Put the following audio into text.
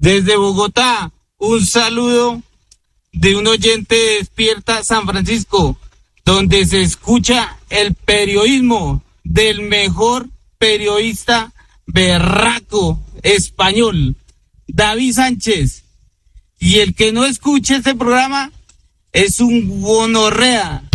Desde Bogotá, un saludo de un oyente de Despierta San Francisco, donde se escucha el periodismo del mejor periodista berraco español, David Sánchez. Y el que no escuche este programa es un gonorrea.